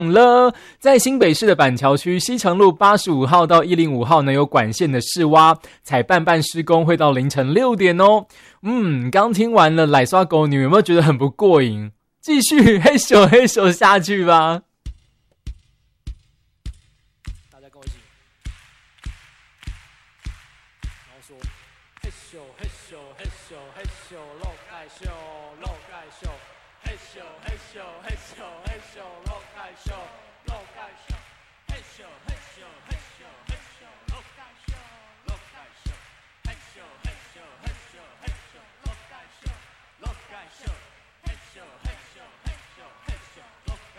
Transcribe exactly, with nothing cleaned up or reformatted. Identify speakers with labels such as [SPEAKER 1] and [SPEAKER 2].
[SPEAKER 1] 了，在新北市的板桥区西长路八十五号到一零五号呢，有管线的试挖，采半半施工会到凌晨六点哦。嗯，刚听完了奶刷狗女，有没有觉得很不过瘾？继续嘿咻嘿咻下去吧。大家跟我一起，然后说嘿咻嘿咻嘿咻嘿咻漏盖咻漏盖咻嘿咻嘿咻嘿咻嘿咻漏盖咻漏盖咻嘿咻嘿咻。